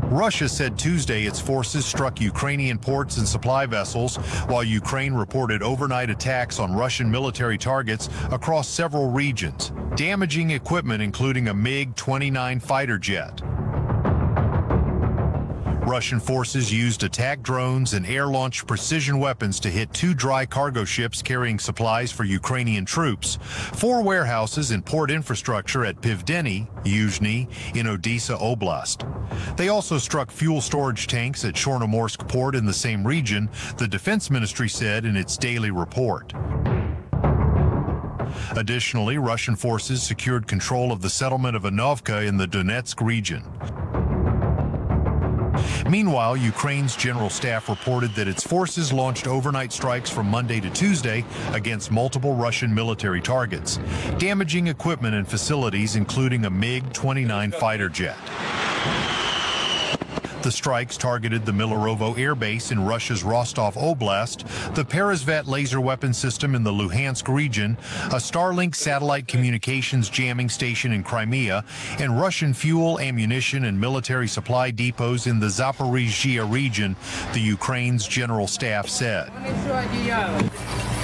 Russia said Tuesday its forces struck Ukrainian ports and supply vessels, while Ukraine reported overnight attacks on Russian military targets across several regions, damaging equipment including a MiG-29 fighter jet. Russian forces used attack drones and air-launched precision weapons to hit 2 dry cargo ships carrying supplies for Ukrainian troops, 4 warehouses and port infrastructure at Pivdeny, Yuzhny, in Odessa Oblast. They also struck fuel storage tanks at Chornomorsk port in the same region, the Defense Ministry said in its daily report. Additionally, Russian forces secured control of the settlement of Inovka in the Donetsk region. Meanwhile, Ukraine's General Staff reported that its forces launched overnight strikes from Monday to Tuesday against multiple Russian military targets, damaging equipment and facilities, including a MiG-29 fighter jet. The strikes targeted the Milarovo Air Base in Russia's Rostov Oblast, the Peresvat laser weapon system in the Luhansk region, a Starlink satellite communications jamming station in Crimea, and Russian fuel, ammunition, and military supply depots in the Zaporizhzhia region, the Ukraine's General Staff said.